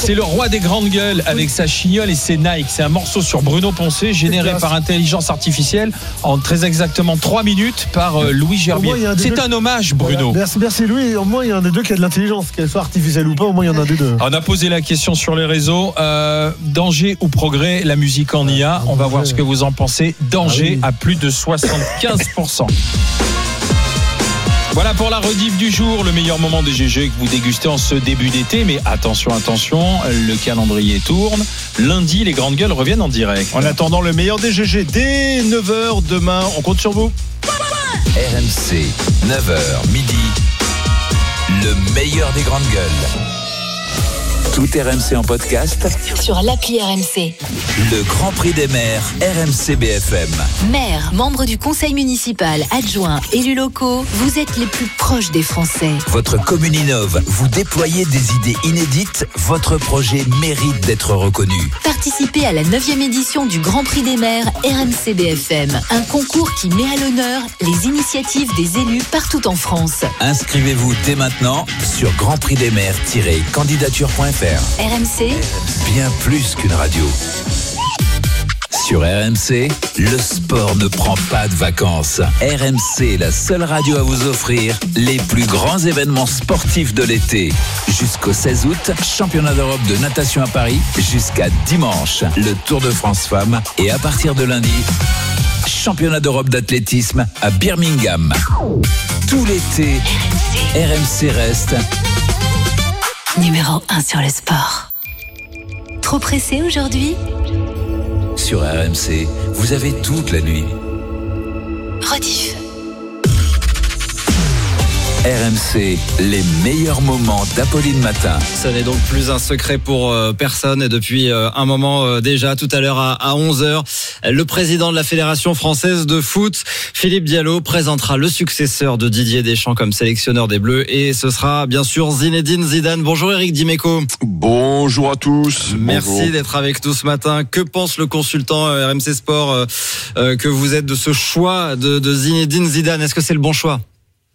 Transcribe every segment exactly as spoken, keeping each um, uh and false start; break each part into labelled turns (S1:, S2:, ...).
S1: C'est le roi des grandes gueules avec sa chignole et ses Nike. C'est un morceau sur Bruno Poncet généré par intelligence artificielle en très exactement trois minutes par euh, Louis Gerbier. Un C'est deux... un hommage, Bruno.
S2: Voilà. Merci, merci Louis. Au moins il y en a des deux qui a de l'intelligence, qu'elle soit artificielle ou pas. Au moins il y en a des deux.
S1: On a posé la question sur les réseaux. Euh, danger ou progrès, la musique en I A. On va voir ce que vous en pensez. Danger ah oui. à plus de soixante-quinze pour cent. Voilà pour la rediff du jour, le meilleur moment des G G que vous dégustez en ce début d'été. Mais attention, attention, le calendrier tourne. Lundi, les grandes gueules reviennent en direct.
S3: En attendant, le meilleur des G G dès neuf heures demain. On compte sur vous.
S4: R M C, neuf heures, midi. Le meilleur des grandes gueules. Tout R M C en podcast
S5: sur l'appli R M C.
S4: Le Grand Prix des maires R M C B F M.
S5: Maires, membres du conseil municipal, adjoints, élus locaux, vous êtes les plus proches des Français.
S4: Votre commune innove, vous déployez des idées inédites, votre projet mérite d'être reconnu.
S5: Participez à la neuvième édition du Grand Prix des maires R M C B F M, un concours qui met à l'honneur les initiatives des élus partout en France.
S4: Inscrivez-vous dès maintenant sur grand prix des maires tiret candidature point f r.
S5: R M C,
S4: bien plus qu'une radio. Sur R M C, le sport ne prend pas de vacances. R M C est la seule radio à vous offrir les plus grands événements sportifs de l'été. Jusqu'au seize août, championnat d'Europe de natation à Paris. Jusqu'à dimanche, le Tour de France Femmes. Et à partir de lundi, championnat d'Europe d'athlétisme à Birmingham. Tout l'été, R M C reste
S5: numéro un sur le sport. Trop pressé aujourd'hui ?
S4: Sur R M C, vous avez toute la nuit.
S5: Rediff.
S4: R M C, les meilleurs moments d'Apolline Matin.
S6: Ça n'est donc plus un secret pour euh, personne. Et depuis euh, un moment euh, déjà, tout à l'heure à, à onze heures, le président de la Fédération française de foot, Philippe Diallo, présentera le successeur de Didier Deschamps comme sélectionneur des Bleus. Et ce sera bien sûr Zinedine Zidane. Bonjour Eric Dimeco.
S7: Bonjour à tous.
S6: Merci
S7: Bonjour.
S6: d'être avec nous ce matin. Que pense le consultant euh, R M C Sport euh, euh, que vous êtes de ce choix de, de Zinedine Zidane ? Est-ce que c'est le bon choix ?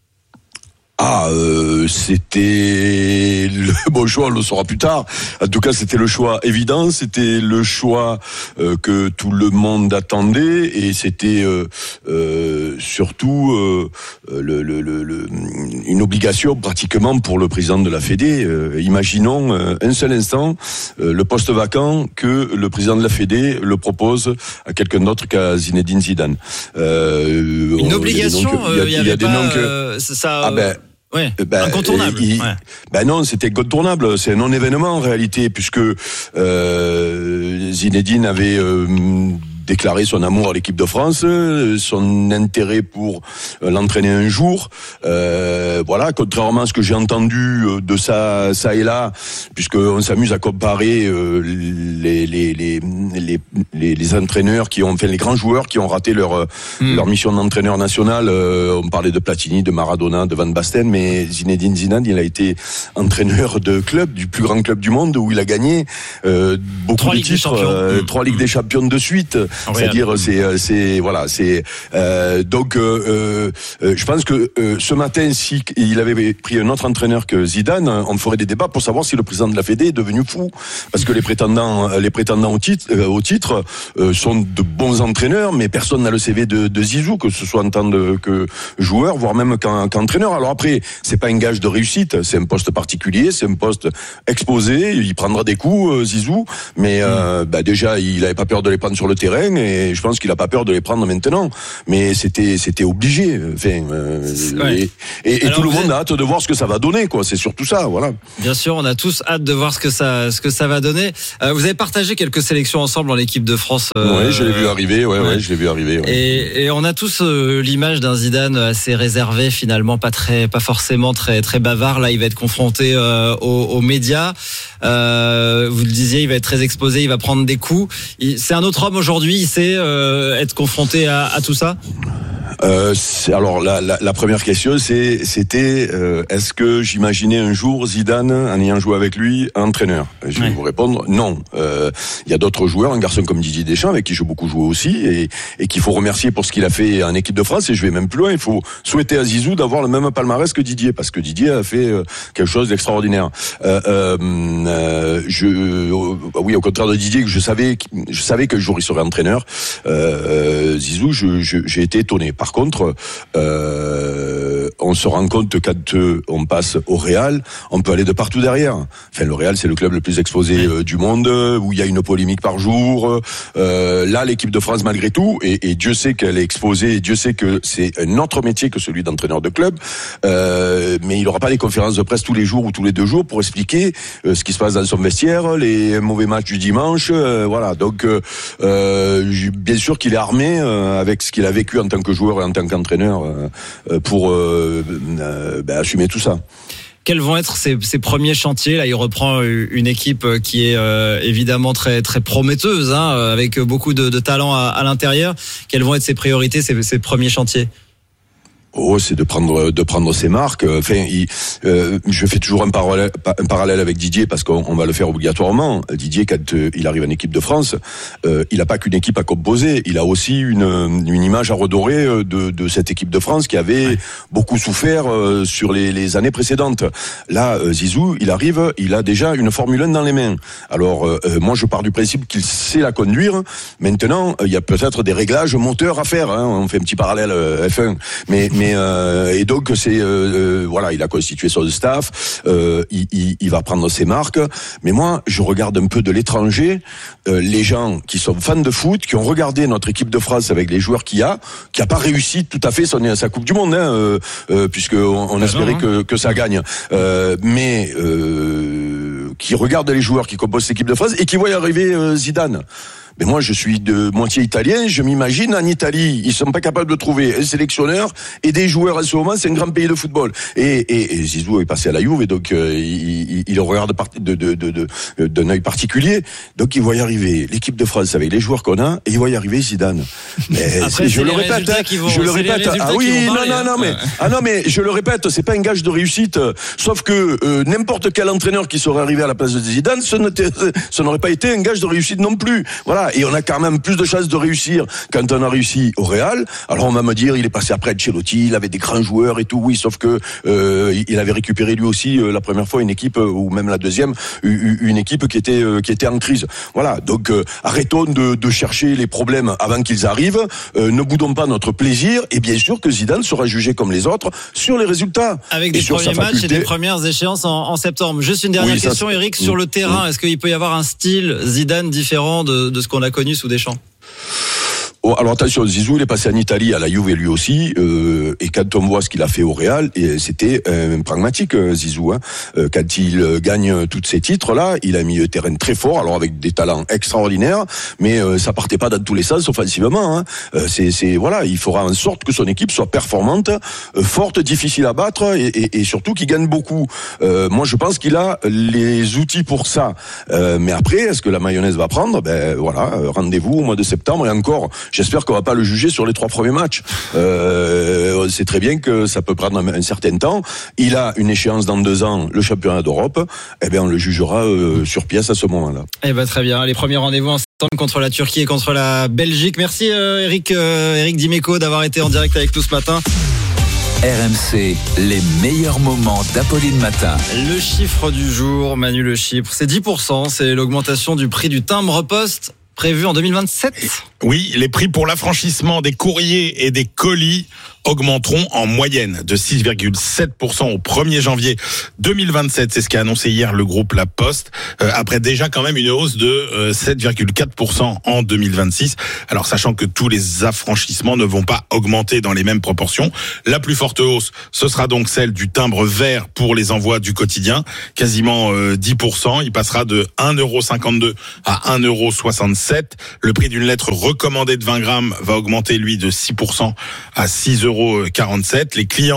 S7: Ah, euh, c'était le bon choix, on le saura plus tard. En tout cas, c'était le choix évident, c'était le choix euh, que tout le monde attendait, et c'était euh, euh, surtout euh, le, le, le, le, une obligation pratiquement pour le président de la Fédé. Euh, imaginons euh, un seul instant euh, le poste vacant, que le président de la Fédé le propose à quelqu'un d'autre qu'à Zinedine Zidane.
S6: Euh, une obligation, il y, y, y, y a des noms que euh, ça.
S7: Ah ben,
S6: Ouais,
S7: ben,
S6: incontournable.
S7: Il,
S6: ouais.
S7: Ben non, c'était incontournable. C'est un non-événement en réalité, puisque euh, Zinedine avait euh, déclaré son amour à l'équipe de France, son intérêt pour l'entraîner un jour. Euh, voilà, contrairement à ce que j'ai entendu de ça, ça et là, puisqu'on s'amuse à comparer euh, les, les, les, les, les, les entraîneurs qui ont fait, les grands joueurs qui ont raté leur, mmh. leur mission d'entraîneur national. Euh, on parlait de Platini, de Maradona, de Van Basten, mais Zinedine Zidane, il a été entraîneur de club, du plus grand club du monde, où il a gagné euh, beaucoup trois de titres, euh, mmh. trois Ligues des Champions de suite. Oh, C'est-à-dire, c'est, c'est, voilà, c'est euh, donc, euh, euh, je pense que euh, ce matin, si il avait pris un autre entraîneur que Zidane, on ferait des débats pour savoir si le président de la Fédé est devenu fou, parce que les prétendants, les prétendants au titre, euh, au titre, euh, sont de bons entraîneurs, mais personne n'a le C V de, de Zizou, que ce soit en tant de, que joueur, voire même qu'en, qu'entraîneur. Alors après, c'est pas un gage de réussite, c'est un poste particulier, c'est un poste exposé, il prendra des coups, euh, Zizou, mais euh, bah déjà, il avait pas peur de les prendre sur le terrain. Et je pense qu'il a pas peur de les prendre maintenant, mais c'était c'était obligé. Enfin, euh, ouais. et, et, et tout le monde êtes... a hâte de voir ce que ça va donner, quoi. C'est surtout ça, voilà.
S6: Bien sûr, on a tous hâte de voir ce que ça ce que ça va donner. Euh, vous avez partagé quelques sélections ensemble en équipe de France.
S7: Euh, oui, je l'ai vu arriver. Ouais, ouais, ouais je l'ai vu arriver. Ouais.
S6: Et, et on a tous euh, l'image d'un Zidane assez réservé, finalement, pas très, pas forcément très très bavard. Là, il va être confronté euh, aux, aux médias. Euh, vous le disiez, il va être très exposé, il va prendre des coups. Il, c'est un autre homme aujourd'hui. Il sait euh, être confronté à, à tout ça.
S7: Euh, alors la, la, la première question, c'est, c'était euh, est-ce que j'imaginais un jour Zidane, en ayant joué avec lui, entraîneur? Je vais ouais. vous répondre non. Il euh, y a d'autres joueurs, un garçon comme Didier Deschamps, avec qui j'ai beaucoup joué aussi, et, et qu'il faut remercier pour ce qu'il a fait en équipe de France. Et je vais même plus loin, il faut souhaiter à Zizou d'avoir le même palmarès que Didier, parce que Didier a fait euh, quelque chose d'extraordinaire. Euh, euh, euh, je, euh, oui, au contraire de Didier, que je savais, je savais que le jour il serait entraîneur. Euh, Zizou, je, je, j'ai été étonné. Par contre, euh, on se rend compte que quand euh, on passe au Real, on peut aller de partout derrière. Enfin, le Real, c'est le club le plus exposé euh, du monde, où il y a une polémique par jour. Euh, là, l'équipe de France, malgré tout, et, et Dieu sait qu'elle est exposée, et Dieu sait que c'est un autre métier que celui d'entraîneur de club, euh, mais il n'aura pas des conférences de presse tous les jours ou tous les deux jours pour expliquer euh, ce qui se passe dans son vestiaire, les mauvais matchs du dimanche, euh, voilà. Donc, euh, euh, bien sûr qu'il est armé euh, avec ce qu'il a vécu en tant que joueur et en tant qu'entraîneur euh, pour euh, euh, ben, assumer tout ça.
S6: Quels vont être ses, ses premiers chantiers? Là, il reprend une équipe qui est euh, évidemment très très prometteuse, hein, avec beaucoup de, de talent à, à l'intérieur. Quelles vont être ses priorités, ses, ses premiers chantiers?
S7: Oh, c'est de prendre de prendre ses marques. Enfin, il, euh, je fais toujours un parallèle, un parallèle avec Didier parce qu'on on va le faire obligatoirement. Didier, quand euh, il arrive en équipe de France, euh, il n'a pas qu'une équipe à composer. Il a aussi une une image à redorer de de cette équipe de France qui avait ouais. beaucoup souffert euh, sur les les années précédentes. Là, euh, Zizou, il arrive, il a déjà une Formule un dans les mains. Alors, euh, moi, je pars du principe qu'il sait la conduire. Maintenant, il y a peut-être des réglages moteurs à faire. Hein. On fait un petit parallèle euh, F un, mais mais Euh, et donc c'est euh, voilà, il a constitué son staff, euh, il, il, il va prendre ses marques. Mais moi, je regarde un peu de l'étranger, euh, les gens qui sont fans de foot, qui ont regardé notre équipe de France avec les joueurs qu'il y a, qui a pas réussi tout à fait son sa Coupe du Monde, hein, euh, euh, puisque on, on espérait hein. que que ça gagne, euh, mais euh, qui regardent les joueurs qui composent cette équipe de France et qui voient arriver euh, Zidane. Mais moi, je suis de moitié italien, je m'imagine en Italie, ils sont pas capables de trouver un sélectionneur et des joueurs en ce moment, c'est un grand pays de football. Et, et, et Zizou est passé à la Juve, et donc euh, il, il regarde de, de, de, de, d'un œil particulier. Donc il voit y arriver l'équipe de France avec les joueurs qu'on a, et il voit y arriver Zidane. Mais
S6: Après,
S7: je le répète,
S6: vont,
S7: je le répète. Ah oui, non, parler, non, non, mais ah non, mais je le répète, c'est pas un gage de réussite. Sauf que euh, n'importe quel entraîneur qui serait arrivé à la place de Zidane, ce, ce n'aurait pas été un gage de réussite non plus. Voilà. Et on a quand même plus de chances de réussir quand on a réussi au Real. Alors on va me dire, il est passé après Ancelotti, il avait des grands joueurs et tout. Oui, sauf que euh, il avait récupéré lui aussi euh, la première fois une équipe, euh, ou même la deuxième, une équipe qui était euh, qui était en crise. Voilà. Donc euh, arrêtons de, de chercher les problèmes avant qu'ils arrivent. Euh, ne boudons pas notre plaisir. Et bien sûr que Zidane sera jugé comme les autres sur les résultats.
S6: Avec des premiers matchs et des premières échéances en, en septembre. Juste une dernière oui, question, ça, Eric, sur le terrain. Est-ce qu'il peut y avoir un style Zidane différent de, de ce qu'on a connu sous Deschamps?
S7: Oh, alors attention, Zizou, il est passé en Italie à la Juve lui aussi, euh, et quand on voit ce qu'il a fait au Real, et c'était euh, pragmatique, Zizou. Hein. Euh, quand il euh, gagne tous ces titres-là, il a mis le terrain très fort, alors avec des talents extraordinaires, mais euh, ça partait pas dans tous les sens offensivement. Hein. Euh, c'est, c'est voilà, il fera en sorte que son équipe soit performante, euh, forte, difficile à battre, et, et, et surtout qu'il gagne beaucoup. Euh, moi, je pense qu'il a les outils pour ça. Euh, mais après, est-ce que la mayonnaise va prendre? Ben voilà, rendez-vous au mois de septembre, et encore. J'espère qu'on va pas le juger sur les trois premiers matchs. Euh, on sait très bien que ça peut prendre un, un certain temps. Il a une échéance dans deux ans, le championnat d'Europe. Eh bien, on le jugera euh, sur pièce à ce moment-là.
S6: Eh ben très bien. Les premiers rendez-vous en septembre contre la Turquie et contre la Belgique. Merci euh, Eric, euh, Eric Dimeco d'avoir été en direct avec nous ce matin.
S4: R M C, les meilleurs moments d'Apolline Matin.
S6: Le chiffre du jour, Manu, le chiffre, c'est dix pour cent. C'est l'augmentation du prix du timbre-poste prévu en deux mille vingt-sept.
S8: Oui, les prix pour l'affranchissement des courriers et des colis augmenteront en moyenne de six virgule sept pour cent au premier janvier deux mille vingt-sept. C'est ce qu'a annoncé hier le groupe La Poste, euh, après déjà quand même une hausse de euh, sept virgule quatre pour cent en deux mille vingt-six. Alors sachant que tous les affranchissements ne vont pas augmenter dans les mêmes proportions. La plus forte hausse, ce sera donc celle du timbre vert pour les envois du quotidien, quasiment euh, dix pour cent. Il passera de un euro cinquante-deux à un euro soixante-sept. Le prix d'une lettre recommandée de vingt grammes va augmenter, lui, de six pour cent à six euros quarante-sept. Les clients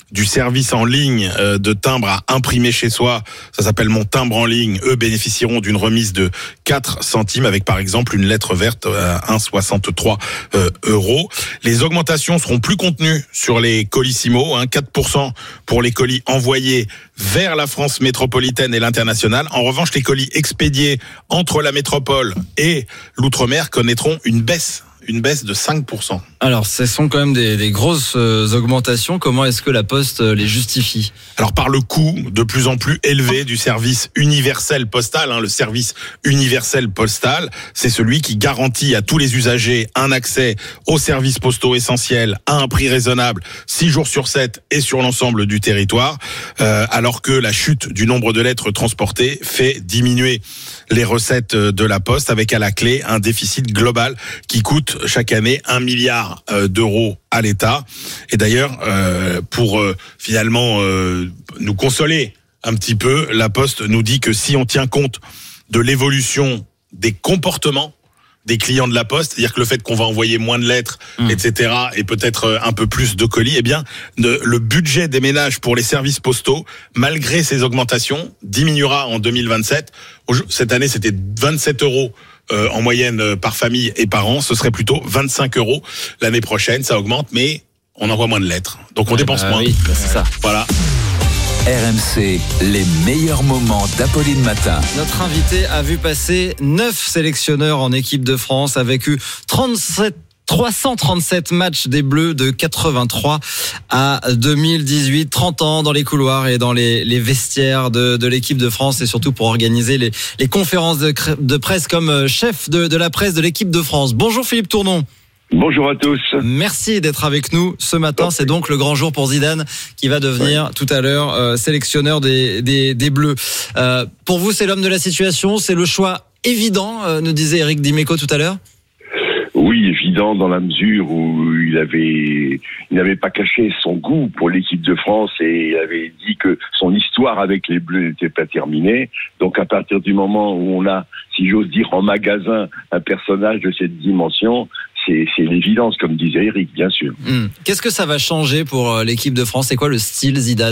S8: du service en ligne euh, de timbre à imprimer chez soi, ça s'appelle Mon Timbre en ligne, eux bénéficieront d'une remise de quatre centimes avec par exemple une lettre verte à un virgule soixante-trois euh, euros. Les augmentations seront plus contenues sur les colissimo, hein, quatre pour cent pour les colis envoyés vers la France métropolitaine et l'international. En revanche, les colis expédiés entre la métropole et l'outre-mer connaîtront une baisse. Une baisse de cinq pour cent.
S6: Alors, ce sont quand même des, des grosses euh, augmentations. Comment est-ce que la Poste euh, les justifie ?
S8: Alors, par le coût de plus en plus élevé du service universel postal, hein, le service universel postal, c'est celui qui garantit à tous les usagers un accès aux services postaux essentiels à un prix raisonnable, six jours sur sept et sur l'ensemble du territoire, euh, alors que la chute du nombre de lettres transportées fait diminuer les recettes de la Poste, avec à la clé un déficit global qui coûte chaque année un milliard d'euros à l'État. Et d'ailleurs, euh, pour euh, finalement euh, nous consoler un petit peu, la Poste nous dit que si on tient compte de l'évolution des comportements des clients de la Poste, c'est-à-dire que le fait qu'on va envoyer moins de lettres, mmh. et cetera, et peut-être un peu plus de colis, eh bien, le, le budget des ménages pour les services postaux, malgré ces augmentations, diminuera en deux mille vingt-sept. Cette année, c'était vingt-sept euros euh, en moyenne euh, par famille et par an. Ce serait plutôt vingt-cinq euros l'année prochaine. Ça augmente, mais on envoie moins de lettres. Donc on ouais, dépense
S6: bah,
S8: moins.
S6: Oui, bah, c'est ça.
S8: Voilà.
S4: R M C, les meilleurs moments d'Apolline Matin.
S6: Notre invité a vu passer neuf sélectionneurs en équipe de France, a vécu trente-sept trois cent trente-sept matchs des Bleus de quatre-vingt-trois à deux mille dix-huit, trente ans dans les couloirs et dans les, les vestiaires de, de l'équipe de France, et surtout pour organiser les, les conférences de, de presse comme chef de, de la presse de l'équipe de France. Bonjour Philippe Tournon.
S9: Bonjour à tous.
S6: Merci d'être avec nous ce matin. C'est donc le grand jour pour Zidane qui va devenir ouais. tout à l'heure euh, sélectionneur des, des, des Bleus. Euh, pour vous, c'est l'homme de la situation, c'est le choix évident, euh, nous disait Eric Dimeco tout à l'heure.
S9: Oui, évident dans la mesure où il avait, il n'avait pas caché son goût pour l'équipe de France et il avait dit que son histoire avec les Bleus n'était pas terminée. Donc à partir du moment où on a, si j'ose dire, en magasin un personnage de cette dimension, c'est, c'est l'évidence, comme disait Eric, bien sûr.
S6: Mmh. Qu'est-ce que ça va changer pour l'équipe de France ? C'est quoi le style Zidane ?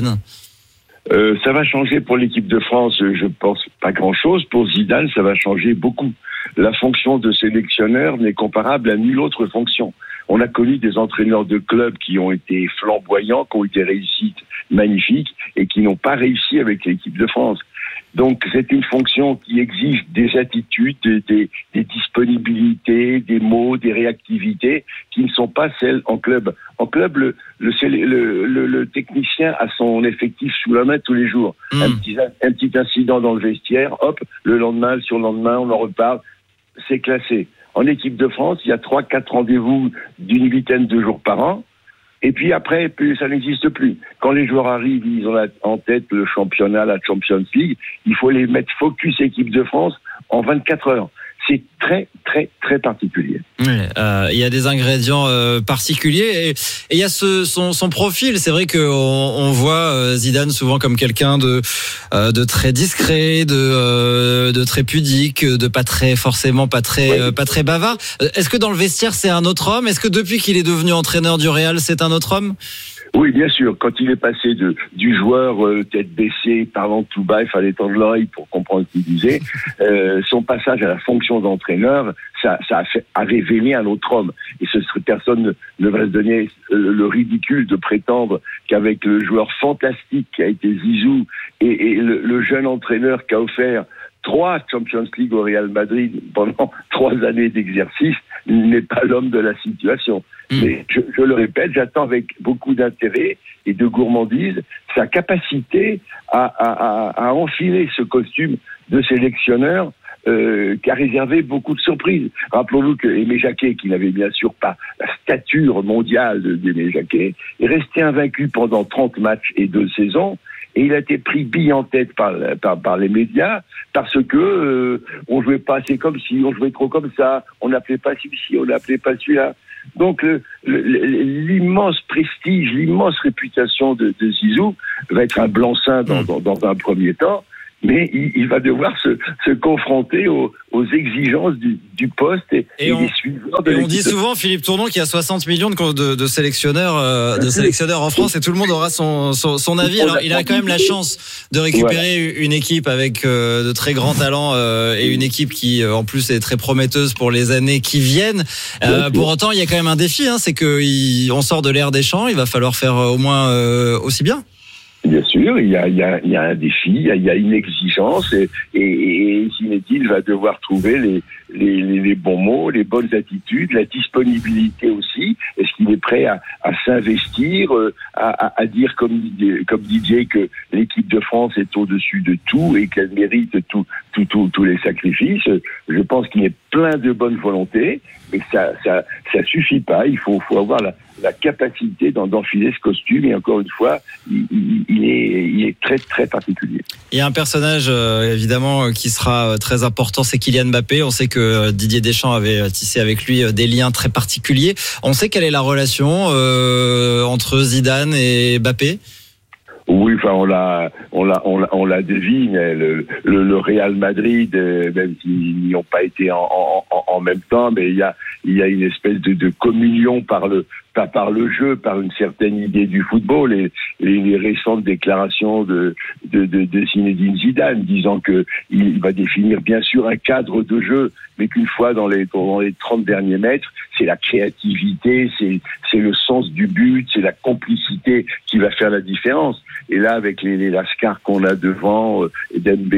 S9: Euh, ça va changer pour l'équipe de France, je pense pas grand-chose. Pour Zidane, ça va changer beaucoup. La fonction de sélectionneur n'est comparable à nulle autre fonction. On a connu des entraîneurs de clubs qui ont été flamboyants, qui ont eu des réussites magnifiques et qui n'ont pas réussi avec l'équipe de France. Donc c'est une fonction qui exige des attitudes, des, des, des disponibilités, des mots, des réactivités qui ne sont pas celles en club. En club, le, le, le, le, le technicien a son effectif sous la main tous les jours. Mmh. Un, petit, un petit incident dans le vestiaire, hop, le lendemain, le surlendemain, on en reparle, c'est classé. En équipe de France, il y a trois, quatre rendez-vous d'une huitaine de jours par an. Et puis après, plus, ça n'existe plus. Quand les joueurs arrivent, ils ont en tête le championnat, la Champions League. Il faut les mettre focus équipe de France en vingt-quatre heures. C'est très, très, très particulier.
S6: Oui, euh, il y a des ingrédients euh, particuliers et il y a ce, son, son profil. C'est vrai qu'on on voit euh, Zidane souvent comme quelqu'un de, euh, de très discret, de, euh, de très pudique, de pas très, forcément pas très, oui. euh, pas très bavard. Est-ce que dans le vestiaire, c'est un autre homme ? Est-ce que depuis qu'il est devenu entraîneur du Real, c'est un autre homme ?
S9: Oui, bien sûr. Quand il est passé de, du joueur euh, tête baissée, parlant tout bas, il fallait tendre l'oreille pour comprendre ce qu'il disait. Euh, son passage à la fonction d'entraîneur, ça, ça a, fait, a révélé un autre homme. Et ce serait, personne ne, ne va se donner euh, le ridicule de prétendre qu'avec le joueur fantastique qui a été Zizou et, et le, le jeune entraîneur qui a offert trois Champions League au Real Madrid pendant trois années d'exercice, il n'est pas l'homme de la situation. Mmh. Mais je, je le répète, j'attends avec beaucoup d'intérêt et de gourmandise sa capacité à, à, à, à enfiler ce costume de sélectionneur euh, qui a réservé beaucoup de surprises. Rappelons-nous que Aimé Jacquet, qui n'avait bien sûr pas la stature mondiale d'Aimé Jacquet, est resté invaincu pendant trente matchs et deux saisons. Et il a été pris bille en tête par, par, par les médias parce que euh, on jouait pas assez comme ci, on jouait trop comme ça, on n'appelait pas celui-ci, on n'appelait pas celui-là. Donc le, le, l'immense prestige, l'immense réputation de, de Zizou va être un blanc-seing dans, dans, dans un premier temps. mais il, il va devoir se, se confronter aux, aux exigences du, du poste et,
S6: et,
S9: et
S6: on,
S9: des suiveurs de
S6: et
S9: l'équipe.
S6: on dit souvent, Philippe Tournon, qu'il y a soixante millions de, de, de sélectionneurs, euh, de sélectionneurs en France et tout le monde aura son, son, son avis. Alors, il a quand même la chance de récupérer voilà. une équipe avec euh, de très grands talents euh, et une équipe qui, euh, en plus, est très prometteuse pour les années qui viennent. Euh, pour autant, il y a quand même un défi, hein, c'est qu'on sort de l'ère des champs, il va falloir faire au moins euh, aussi bien.
S9: Bien sûr, il y a, il y a, il y a un défi, il y a, il y a une exigence et, et, et Zinedine va devoir trouver les, les, les, les bons mots, les bonnes attitudes, la disponibilité aussi. Est-ce qu'il est prêt à, à s'investir, à, à, à dire comme, comme Didier que l'équipe de France est au-dessus de tout et qu'elle mérite tout, tout, tout, tous les sacrifices? Je pense qu'il y a plein de bonne volonté, mais ça, ça, ça suffit pas. Il faut, faut avoir la, la capacité d'enfiler ce costume et encore une fois, il, il, il, est, il est très très particulier.
S6: Il y a un personnage euh, évidemment qui sera très important, c'est Kylian Mbappé. On sait que Didier Deschamps avait tissé avec lui des liens très particuliers. On sait quelle est la relation euh, entre Zidane et Mbappé.
S9: Oui, enfin on l'a, on l'a, on l'a, on l'a devine. Le, le, le Real Madrid, même s'ils n'y ont pas été en, en, en même temps, mais il y a, il y a une espèce de, de communion par le, pas par le jeu, par une certaine idée du football. Et, et les récentes déclarations de, de, de, de Zinedine Zidane disant que il va définir bien sûr un cadre de jeu, mais qu'une fois dans les, dans les trente derniers mètres, c'est la créativité, c'est, c'est le sens du but, c'est la complicité qui va faire la différence. Et là, avec les, les lascars qu'on a devant, euh, et Dembélé,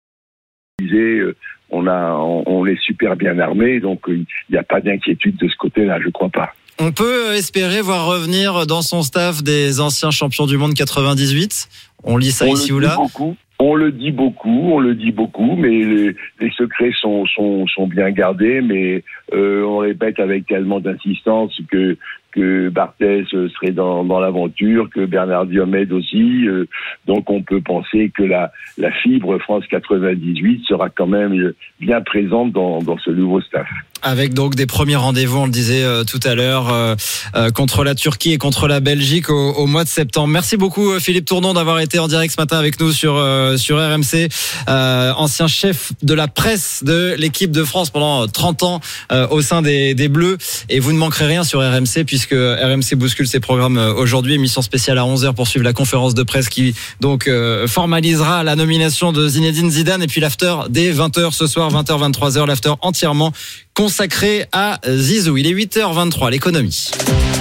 S9: euh, on a, on, on est super bien armés, donc il euh, n'y a pas d'inquiétude de ce côté-là, je crois pas.
S6: On peut espérer voir revenir dans son staff des anciens champions du monde quatre-vingt-dix-huit. On lit ça
S9: on
S6: ici ou là.
S9: Beaucoup. On le dit beaucoup, on le dit beaucoup, mais les, les secrets sont, sont, sont bien gardés, mais euh, on répète avec tellement d'insistance que que Barthez serait dans, dans l'aventure, que Bernard Diomède aussi, euh, donc on peut penser que la, la fibre France quatre-vingt-dix-huit sera quand même bien présente dans, dans ce nouveau staff.
S6: Avec donc des premiers rendez-vous, on le disait euh, tout à l'heure, euh, euh, contre la Turquie et contre la Belgique au, au mois de septembre. Merci beaucoup Philippe Tournon d'avoir été en direct ce matin avec nous sur euh, sur R M C, euh, ancien chef de la presse de l'équipe de France pendant trente ans euh, au sein des, des Bleus. Et vous ne manquerez rien sur R M C puisque R M C bouscule ses programmes aujourd'hui. Émission spéciale à onze heures pour suivre la conférence de presse qui donc euh, formalisera la nomination de Zinedine Zidane. Et puis l'after dès vingt heures ce soir, vingt heures vingt-trois heures, l'after entièrement consacré à Zizou. Il est huit heures vingt-trois, l'économie.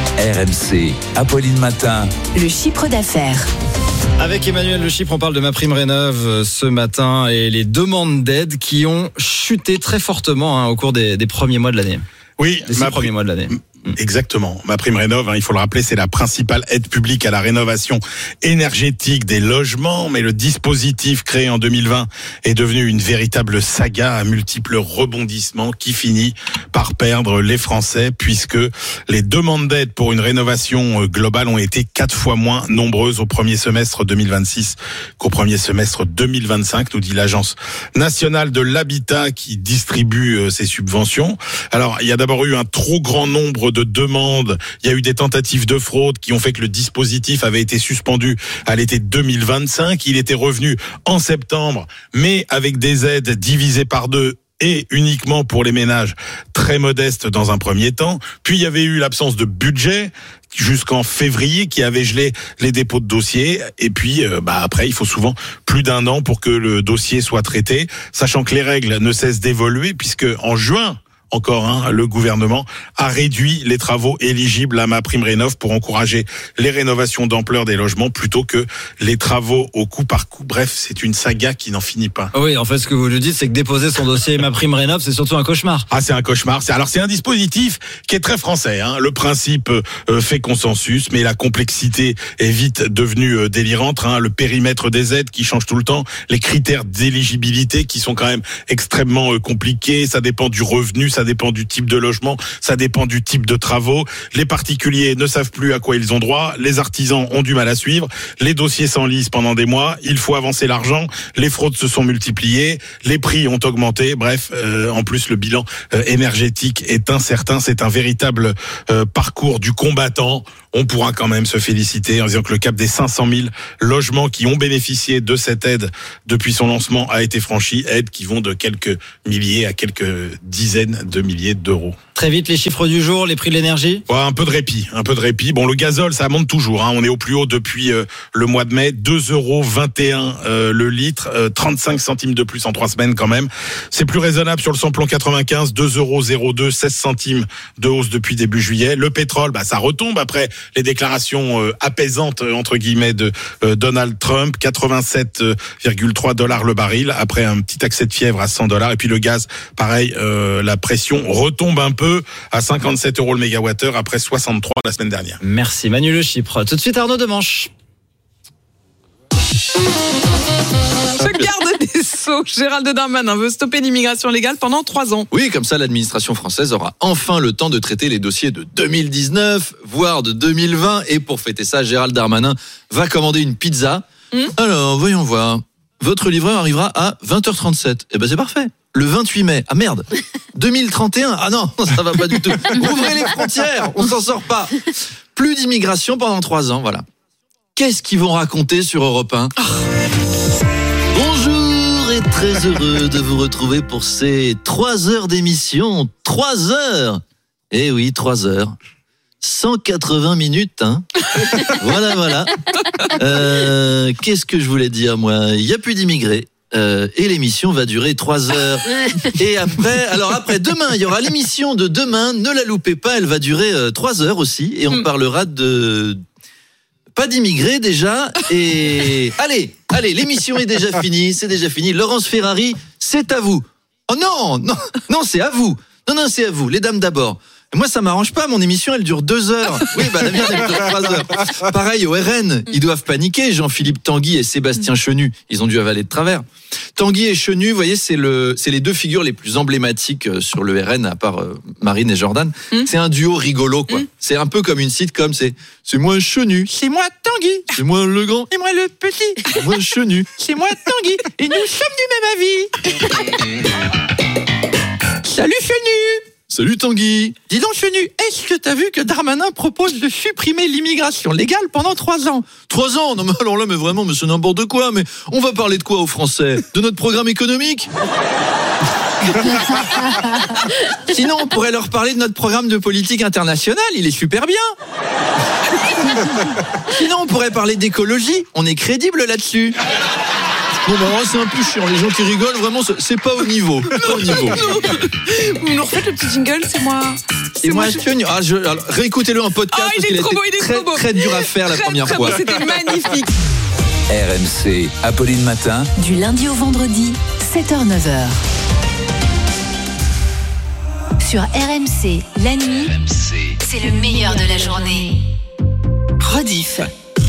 S4: R M C, Apolline Matin.
S5: Le chiffre d'affaires.
S6: Avec Emmanuel Le Chypre, on parle de MaPrimeRénov' ce matin et les demandes d'aide qui ont chuté très fortement hein, au cours des, des premiers mois de l'année.
S8: Oui,
S6: les six
S8: ma
S6: premiers mois de l'année.
S8: Exactement. MaPrimeRénov', hein, il faut le rappeler, c'est la principale aide publique à la rénovation énergétique des logements. Mais le dispositif créé en deux mille vingt est devenu une véritable saga à multiples rebondissements qui finit par perdre les Français puisque les demandes d'aide pour une rénovation globale ont été quatre fois moins nombreuses au premier semestre deux mille vingt-six qu'au premier semestre deux mille vingt-cinq, nous dit l'Agence nationale de l'habitat qui distribue ces subventions. Alors, il y a d'abord eu un trop grand nombre de de demandes, il y a eu des tentatives de fraude qui ont fait que le dispositif avait été suspendu à l'été deux mille vingt-cinq. Il était revenu en septembre, mais avec des aides divisées par deux et uniquement pour les ménages très modestes dans un premier temps. Puis il y avait eu l'absence de budget jusqu'en février qui avait gelé les dépôts de dossiers. Et puis euh, bah après, il faut souvent plus d'un an pour que le dossier soit traité, sachant que les règles ne cessent d'évoluer puisque en juin, encore un, hein, le gouvernement a réduit les travaux éligibles à MaPrimeRénov' pour encourager les rénovations d'ampleur des logements plutôt que les travaux au coup par coup. Bref, c'est une saga qui n'en finit pas.
S6: Oui, en fait, ce que vous nous dites, c'est que déposer son dossier MaPrimeRénov', c'est surtout un cauchemar.
S8: Ah, c'est un cauchemar. C'est, alors, c'est un dispositif qui est très français. Hein. Le principe euh, fait consensus, mais la complexité est vite devenue euh, délirante. Hein. Le périmètre des aides qui change tout le temps, les critères d'éligibilité qui sont quand même extrêmement euh, compliqués. Ça dépend du revenu, ça dépend du type de logement, ça dépend du type de travaux. Les particuliers ne savent plus à quoi ils ont droit, les artisans ont du mal à suivre, les dossiers s'enlisent pendant des mois, il faut avancer l'argent, les fraudes se sont multipliées, les prix ont augmenté, bref, euh, en plus le bilan euh, énergétique est incertain, c'est un véritable euh, parcours du combattant. on pourra quand même se féliciter en disant que le cap des cinq cent mille logements qui ont bénéficié de cette aide depuis son lancement a été franchi, aide qui vont de quelques milliers à quelques dizaines de milliers d'euros.
S6: Très vite, les chiffres du jour, les prix de l'énergie.
S8: Ouais, un peu de répit, un peu de répit. Bon, le gazole, ça monte toujours. Hein. On est au plus haut depuis euh, le mois de mai, deux euros vingt et un euh, le litre, euh, trente-cinq centimes de plus en trois semaines quand même. C'est plus raisonnable sur le samplon quatre-vingt-quinze, deux euros zéro deux, seize centimes de hausse depuis début juillet. Le pétrole, bah ça retombe après les déclarations euh, apaisantes entre guillemets de euh, Donald Trump, quatre-vingt-sept virgule trois dollars le baril après un petit accès de fièvre à cent dollars. Et puis le gaz, pareil, euh, la pression retombe un peu à cinquante-sept euros le mégawattheure après soixante-trois la semaine dernière.
S6: Merci Manu Le Chypre. Tout de suite Arnaud Demanche.
S10: Le garde des Sceaux, Gérald Darmanin, veut stopper l'immigration légale pendant trois ans.
S11: Oui, comme ça, l'administration française aura enfin le temps de traiter les dossiers de deux mille dix-neuf, voire de deux mille vingt. Et pour fêter ça, Gérald Darmanin va commander une pizza. Mmh. Alors, voyons voir. Votre livreur arrivera à vingt heures trente-sept. Eh ben, c'est parfait. Le vingt-huit mai. Ah merde. deux mille trente et un. Ah non, ça va pas du tout. Ouvrez les frontières. On s'en sort pas. Plus d'immigration pendant trois ans, voilà. Qu'est-ce qu'ils vont raconter sur Europe un ? Oh. Bonjour et très heureux de vous retrouver pour ces trois heures d'émission. Trois heures. Eh oui, trois heures. cent quatre-vingts minutes, hein. Voilà, voilà. Euh, qu'est-ce que je voulais dire, moi ? Il n'y a plus d'immigrés. Euh, et l'émission va durer trois heures. Et après, alors après, demain, il y aura l'émission de demain. Ne la loupez pas, elle va durer euh, trois heures aussi. Et on parlera de... Pas d'immigrés déjà. Et allez, allez, l'émission est déjà finie. C'est déjà fini. Laurence Ferrari, c'est à vous. Oh non, non, non, c'est à vous. Non, non, c'est à vous. Les dames d'abord. Moi, ça m'arrange pas. Mon émission, elle dure deux heures. Oui, bah la mienne, elle dure trois heures. Pareil, au R N, ils doivent paniquer. Jean-Philippe Tanguy et Sébastien Chenu, ils ont dû avaler de travers. Tanguy et Chenu, vous voyez, c'est le, c'est les deux figures les plus emblématiques sur le R N, à part euh, Marine et Jordan. Mm. C'est un duo rigolo, quoi. Mm. C'est un peu comme une sitcom. C'est, c'est moi Chenu.
S10: C'est moi Tanguy.
S11: C'est moi le grand.
S10: Et moi le petit.
S11: C'est moi Chenu.
S10: C'est moi Tanguy. Et nous sommes du même avis. Salut Chenu.
S11: Salut Tanguy.
S10: Dis donc Chenu, est-ce que t'as vu que Darmanin propose de supprimer l'immigration légale pendant trois ans ?
S11: Trois ans ? Non mais alors là, mais vraiment, mais c'est n'importe quoi. Mais on va parler de quoi aux Français ? De notre programme économique ?
S10: Sinon, on pourrait leur parler de notre programme de politique internationale, il est super bien. Sinon, on pourrait parler d'écologie, on est crédible là-dessus.
S11: Non, bah alors, c'est un peu chiant. Les gens qui rigolent, vraiment, c'est pas au niveau. Pas au niveau.
S10: Vous nous refaites le petit jingle, c'est moi.
S11: C'est Et moi, je... Ah, je... Alors, réécoutez-le en podcast.
S10: Ah,
S11: parce qu'il a été
S10: beau, il est
S11: très,
S10: beau.
S11: très dur à faire
S10: très,
S11: la première
S10: très
S11: fois.
S10: Beau, c'était magnifique.
S4: R M C, Apolline Matin.
S5: Du lundi au vendredi, sept heures neuf heures. Sur R M C, la nuit, R M C. C'est le meilleur de la journée. Rediff.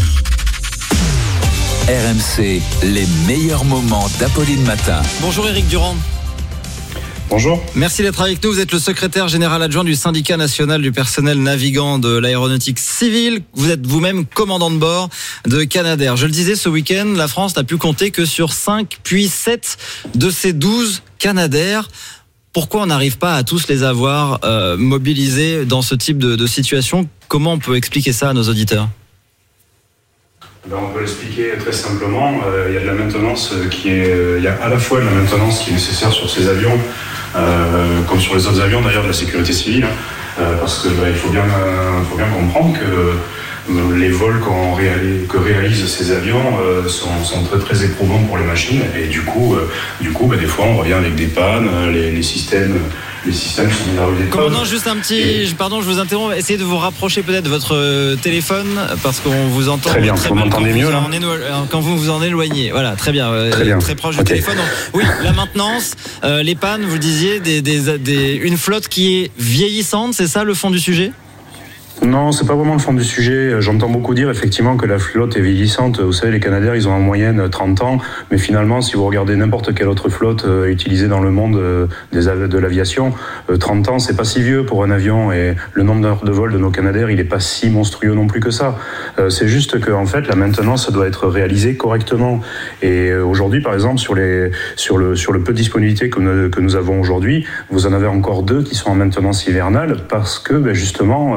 S4: R M C, les meilleurs moments d'Apolline Matin.
S6: Bonjour Éric Durand.
S12: Bonjour.
S6: Merci d'être avec nous. Vous êtes le secrétaire général adjoint du syndicat national du personnel navigant de l'aéronautique civile. Vous êtes vous-même commandant de bord de Canadair. Je le disais, ce week-end, la France n'a pu compter que sur cinq puis sept de ces douze Canadair. Pourquoi on n'arrive pas à tous les avoir euh, mobilisés dans ce type de, de situation ? Comment on peut expliquer ça à nos auditeurs ?
S12: Ben, on peut l'expliquer très simplement. Euh, il y a de la maintenance qui est, il y a à la fois de la maintenance qui est nécessaire sur ces avions, euh, comme sur les autres avions d'ailleurs de la sécurité civile, euh, parce que ben, il faut bien, euh, faut bien comprendre que euh, les vols qu'on réalise, que réalisent ces avions euh, sont, sont très très éprouvants pour les machines, et du coup, euh, du coup, ben, des fois, on revient avec des pannes, les, les systèmes. Les systèmes sont mis à rude épreuve.
S6: Commandant, juste un petit... Et... Pardon, je vous interromps. Essayez de vous rapprocher peut-être de votre téléphone, parce qu'on vous entend
S12: très bien.
S6: Très
S12: vous m'entendez mieux, là
S6: quand vous vous en éloignez. Voilà, très bien.
S12: Très, bien.
S6: Très proche
S12: okay.
S6: du téléphone. Donc, oui, la maintenance, euh, les pannes, vous le disiez, des, des, des, une flotte qui est vieillissante, c'est ça le fond du sujet ?
S12: Non, c'est pas vraiment le fond du sujet. J'entends beaucoup dire effectivement que la flotte est vieillissante. Vous savez, les Canadair, ils ont en moyenne trente ans, mais finalement, si vous regardez n'importe quelle autre flotte euh, utilisée dans le monde euh, des, de l'aviation, euh, trente ans, c'est pas si vieux pour un avion, et le nombre d'heures de vol de nos Canadair, il est pas si monstrueux non plus que ça. Euh, c'est juste que en fait, la maintenance doit être réalisée correctement. Et euh, aujourd'hui, par exemple, sur les sur le sur le peu de disponibilité que nous, que nous avons aujourd'hui, vous en avez encore deux qui sont en maintenance hivernale parce que ben, justement. Euh,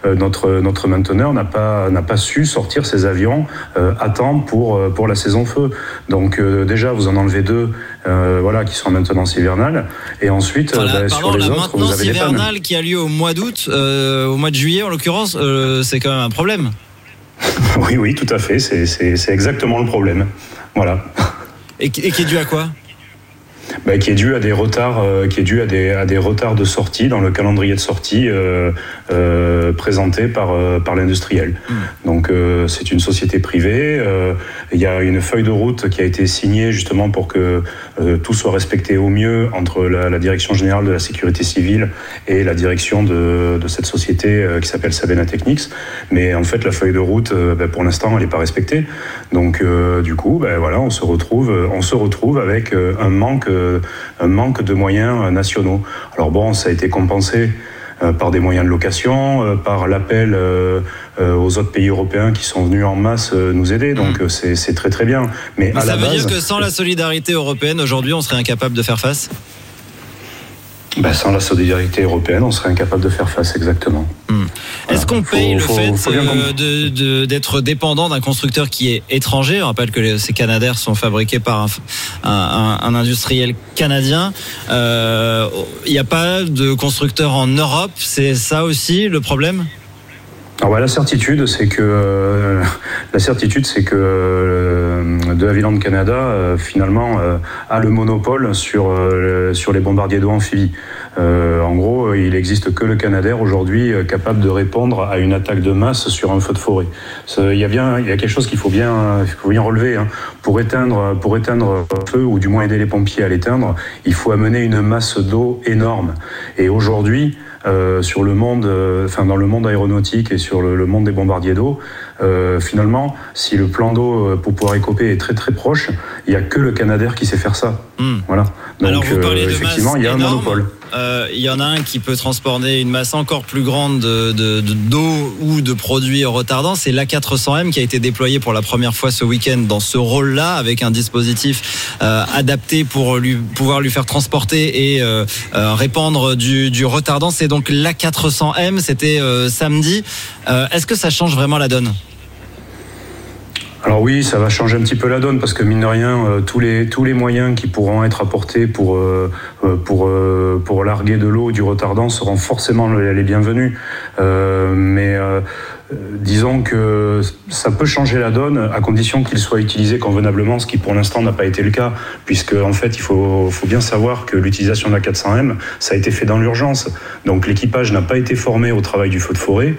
S12: euh, notre notre mainteneur n'a pas n'a pas su sortir ses avions euh, à temps pour pour la saison feu. Donc euh, déjà vous en enlevez deux, euh, voilà, qui sont en maintenance hivernale, et ensuite
S6: voilà,
S12: bah,
S6: pardon,
S12: sur les
S6: la
S12: autres vous
S6: maintenance
S12: avez des pannes.
S6: hivernale qui a lieu au mois d'août, euh, au mois de juillet en l'occurrence, euh, c'est quand même un problème.
S12: Oui, oui, tout à fait. C'est, c'est, c'est exactement le problème. Voilà.
S6: Et, et qui est dû à quoi ?
S12: Bah, qui est dû à des retards, euh, qui est dû à des à des retards de sortie dans le calendrier de sortie euh, euh, présenté par euh, par l'industriel. Mmh. Donc euh, c'est une société privée. Euh, il y a une feuille de route qui a été signée justement pour que euh, tout soit respecté au mieux entre la, la direction générale de la sécurité civile et la direction de de cette société euh, qui s'appelle Sabena Technics. Mais en fait la feuille de route, euh, bah, pour l'instant, elle n'est pas respectée. Donc euh, du coup, bah, voilà, on se retrouve on se retrouve avec euh, un manque un manque de moyens nationaux. Alors bon, ça a été compensé euh, par des moyens de location, euh, par l'appel euh, euh, aux autres pays européens qui sont venus en masse euh, nous aider, donc euh, c'est, c'est très très bien. Mais,
S6: Mais
S12: à
S6: ça
S12: la
S6: veut
S12: base,
S6: dire que sans la solidarité européenne, aujourd'hui, on serait incapable de faire face ?
S12: Ben, sans la solidarité européenne, on serait incapable de faire face, exactement.
S6: Mmh. Est-ce qu'on
S12: faut,
S6: paye
S12: faut,
S6: le fait
S12: faut
S6: euh, de, de, d'être dépendant d'un constructeur qui est étranger ? On rappelle que les, ces Canadair sont fabriqués par un, un, un industriel canadien. Il euh, n'y a pas de constructeur en Europe. C'est ça aussi le problème ?
S12: Alors bah, la certitude, c'est que euh, la certitude, c'est que euh, De Havilland Canada euh, finalement euh, a le monopole sur euh, sur les bombardiers d'eau amphibies. Euh, en gros, il existe que le Canadair aujourd'hui euh, capable de répondre à une attaque de masse sur un feu de forêt. Il y a bien, il y a quelque chose qu'il faut bien, il faut bien relever. Hein. Pour éteindre, pour éteindre un feu, ou du moins aider les pompiers à l'éteindre, il faut amener une masse d'eau énorme. Et aujourd'hui, Euh, sur le monde, euh, enfin dans le monde aéronautique et sur le, le monde des bombardiers d'eau, euh, finalement, si le plan d'eau pour pouvoir écoper est très très proche, il n'y a que le Canadair qui sait faire ça. Mmh. Voilà. Donc
S6: Alors vous parlez
S12: euh,
S6: de
S12: effectivement, il y a
S6: énorme.
S12: un monopole.
S6: Euh, il y en a un qui peut transporter une masse encore plus grande de, de, de, d'eau ou de produits retardants. C'est l'A quatre cents M qui a été déployé pour la première fois ce week-end dans ce rôle-là, avec un dispositif euh, adapté pour lui, pouvoir lui faire transporter et euh, euh, répandre du, du retardant. C'est donc l'A quatre cents M, c'était euh, samedi. Euh, est-ce que ça change vraiment la donne ?
S12: Alors oui, ça va changer un petit peu la donne parce que mine de rien, euh, tous les tous les moyens qui pourront être apportés pour euh, pour euh, pour larguer de l'eau, du retardant seront forcément les bienvenus. Euh, mais euh, disons que ça peut changer la donne à condition qu'il soit utilisé convenablement, ce qui pour l'instant n'a pas été le cas, puisque en fait il faut, faut bien savoir que l'utilisation de la quatre cents M, ça a été fait dans l'urgence. Donc l'équipage n'a pas été formé au travail du feu de forêt.